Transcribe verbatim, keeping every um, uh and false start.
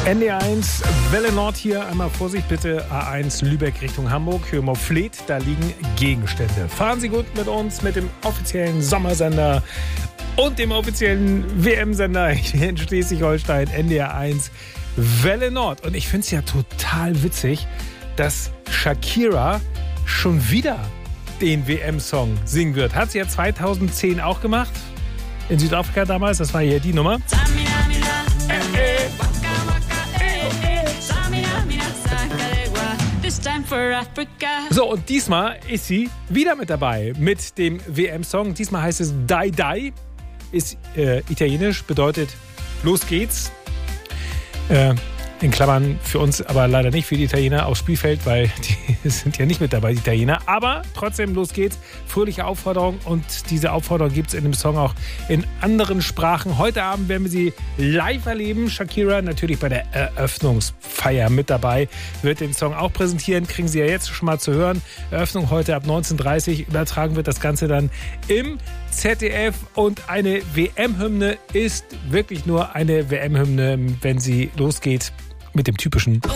N D R eins, Welle Nord hier. Einmal Vorsicht bitte, A eins Lübeck Richtung Hamburg. Hürmow Fleet, da liegen Gegenstände. Fahren Sie gut mit uns, mit dem offiziellen Sommersender und dem offiziellen W M-Sender hier in Schleswig-Holstein, N D R eins, Welle Nord. Und ich finde es ja total witzig, dass Shakira schon wieder den W M-Song singen wird. Hat sie ja zweitausendzehn auch gemacht. In Südafrika damals, das war hier die Nummer. So, und diesmal ist sie wieder mit dabei mit dem W M-Song. Diesmal heißt es Dai Dai, ist äh, italienisch, bedeutet los geht's. Äh, in Klammern für uns, aber leider nicht für die Italiener aufs Spielfeld, weil die sind ja nicht mit dabei, die Italiener. Aber trotzdem, los geht's. Fröhliche Aufforderung, und diese Aufforderung gibt es in dem Song auch in anderen Sprachen. Heute Abend werden wir sie live erleben. Shakira natürlich bei der Eröffnungsfeier mit dabei, wird den Song auch präsentieren. Kriegen Sie ja jetzt schon mal zu hören. Eröffnung heute ab neunzehn Uhr dreißig. Übertragen wird das Ganze dann im Z D F. Und eine W M-Hymne ist wirklich nur eine W M-Hymne, wenn sie losgeht mit dem typischen